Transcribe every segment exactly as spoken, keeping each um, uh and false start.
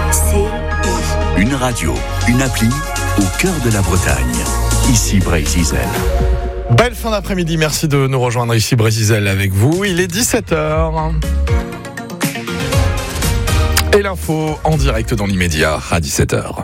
C I. Une radio, une appli au cœur de la Bretagne. Ici Brézizel. Belle fin d'après-midi, merci de nous rejoindre ici Brézizel avec vous. Il est dix-sept heures. Et l'info en direct dans l'immédiat à dix-sept heures.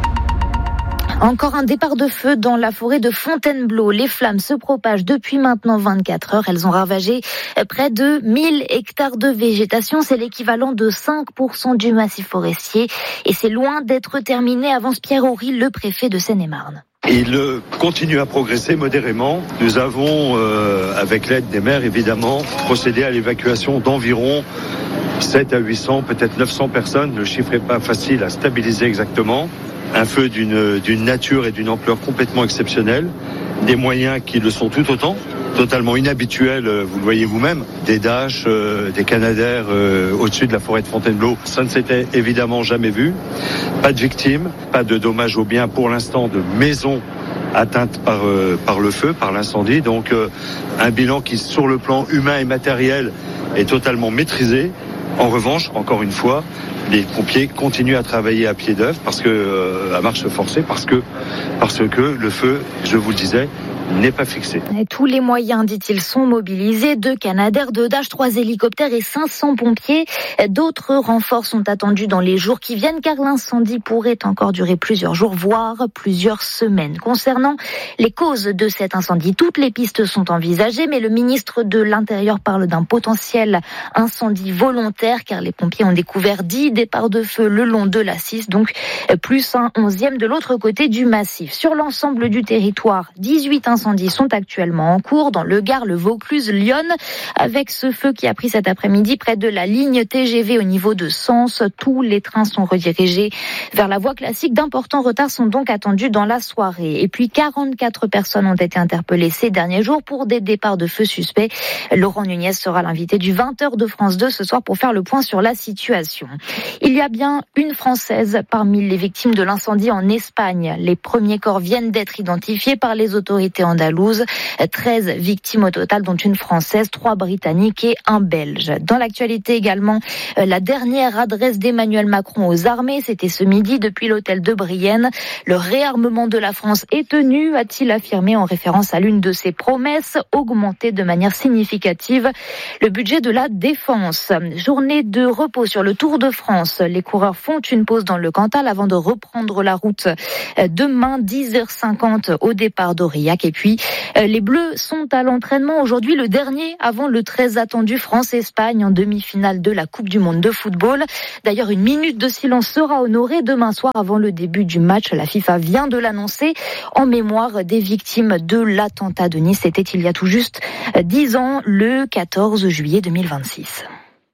Encore un départ de feu dans la forêt de Fontainebleau. Les flammes se propagent depuis maintenant vingt-quatre heures. Elles ont ravagé près de mille hectares de végétation. C'est l'équivalent de cinq pour cent du massif forestier. Et c'est loin d'être terminé, avance Pierre Horry, le préfet de Seine-et-Marne. Il continue à progresser modérément. Nous avons, euh, avec l'aide des maires évidemment, procédé à l'évacuation d'environ sept à huit cents, peut-être neuf cents personnes. Le chiffre n'est pas facile à stabiliser exactement. Un feu d'une, d'une nature et d'une ampleur complètement exceptionnelle. Des moyens qui le sont tout autant, totalement inhabituels, vous le voyez vous-même. Des Dash, euh, des Canadair euh, au-dessus de la forêt de Fontainebleau. Ça ne s'était évidemment jamais vu. Pas de victimes, pas de dommages aux biens pour l'instant, de maisons atteintes par, euh, par le feu, par l'incendie. Donc euh, un bilan qui, sur le plan humain et matériel, est totalement maîtrisé. En revanche, encore une fois, les pompiers continuent à travailler à pied d'œuvre parce que euh, à marche forcée, parce que parce que le feu, je vous le disais, n'est pas fixé. Et tous les moyens, dit-il, sont mobilisés. Deux Canadair, deux Dash, trois hélicoptères et cinq cents pompiers. D'autres renforts sont attendus dans les jours qui viennent car l'incendie pourrait encore durer plusieurs jours, voire plusieurs semaines. Concernant les causes de cet incendie, toutes les pistes sont envisagées, mais le ministre de l'Intérieur parle d'un potentiel incendie volontaire car les pompiers ont découvert dix départs de feu le long de l'A six, donc plus un onzième de l'autre côté du massif. Sur l'ensemble du territoire, dix-huit incendies sont actuellement en cours dans le Gard, le Vaucluse, Lyon, avec ce feu qui a pris cet après-midi près de la ligne T G V au niveau de Sens. Tous les trains sont redirigés vers la voie classique. D'importants retards sont donc attendus dans la soirée. Et puis quarante-quatre personnes ont été interpellées ces derniers jours pour des départs de feu suspects. Laurent Nunez sera l'invité du vingt heures de France deux ce soir pour faire le point sur la situation. Il y a bien une Française parmi les victimes de l'incendie en Espagne. Les premiers corps viennent d'être identifiés par les autorités andalouses. treize victimes au total, dont une Française, trois Britanniques et un Belge. Dans l'actualité également, la dernière adresse d'Emmanuel Macron aux armées, c'était ce midi depuis l'hôtel de Brienne. Le réarmement de la France est tenu, a-t-il affirmé en référence à l'une de ses promesses, augmenter de manière significative le budget de la défense. Journée de repos sur le Tour de France. Les coureurs font une pause dans le Cantal avant de reprendre la route demain dix heures cinquante au départ d'Aurillac. Et puis, les Bleus sont à l'entraînement aujourd'hui, le dernier avant le très attendu France-Espagne en demi-finale de la Coupe du Monde de football. D'ailleurs, une minute de silence sera honorée demain soir avant le début du match. La FIFA vient de l'annoncer en mémoire des victimes de l'attentat de Nice. C'était il y a tout juste dix ans, le quatorze juillet deux mille vingt-six.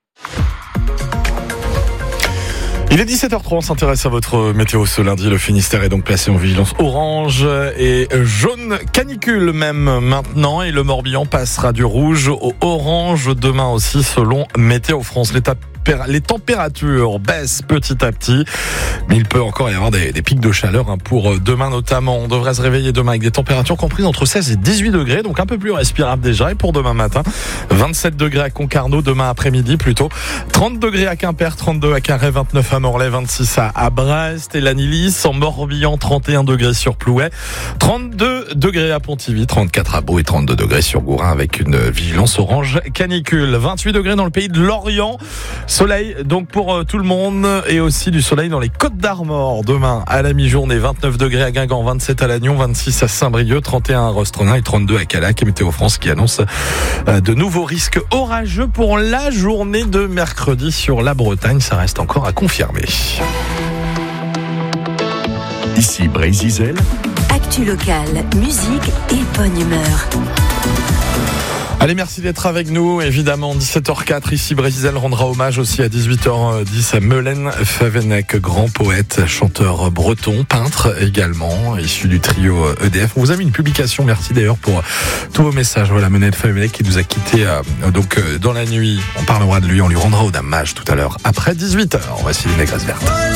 Il est dix-sept heures trois, on s'intéresse à votre météo ce lundi. Le Finistère est donc placé en vigilance orange et jaune canicule même maintenant. Et le Morbihan passera du rouge au orange demain aussi selon Météo France. L'étape Les températures baissent petit à petit, mais il peut encore y avoir des, des pics de chaleur hein, pour demain notamment. On devrait se réveiller demain avec des températures comprises entre seize et dix-huit degrés, donc un peu plus respirable déjà. Et pour demain matin, vingt-sept degrés à Concarneau, demain après-midi plutôt, trente degrés à Quimper, trente-deux à Carhaix, vingt-neuf à Morlaix, vingt-six à, à Brest et Lannilis. En Morbihan, trente et un degrés sur Plouay, trente-deux degrés à Pontivy, trente-quatre à Beau et trente-deux degrés sur Gourin avec une vigilance orange canicule. vingt-huit degrés dans le pays de Lorient. Soleil donc pour euh, tout le monde et aussi du soleil dans les Côtes d'Armor demain à la mi-journée, vingt-neuf degrés à Guingamp, vingt-sept à Lannion, vingt-six à Saint-Brieuc, trente et un à Rostronin et trente-deux à Callac. Et Météo France qui annonce euh, de nouveaux risques orageux pour la journée de mercredi sur la Bretagne. Ça reste encore à confirmer. Ici Brézizel. Actu locale, musique et bonne humeur. Allez, merci d'être avec nous. Évidemment, dix-sept heures quatre, ici Brézizel rendra hommage aussi à dix-huit heures dix à Meulen Favenec, grand poète, chanteur breton, peintre également, issu du trio E D F. On vous a mis une publication, merci d'ailleurs pour tous vos messages. Voilà, Meulen Favenec qui nous a quittés euh, donc euh, dans la nuit. On parlera de lui, on lui rendra hommage tout à l'heure après dix-huit heures. Voici les Négresses Vertes.